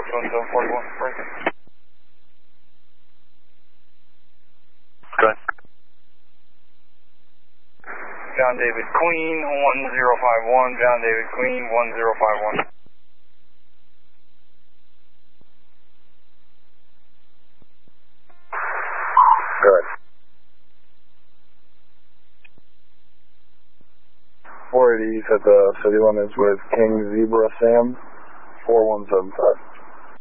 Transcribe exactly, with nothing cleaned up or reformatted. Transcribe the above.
seven seven forty-one, break. Go ahead. John David Queen, one zero five one, John David Queen, one zero five one. Good. four eighty at the city limits with King Zebra Sam, four one seven five.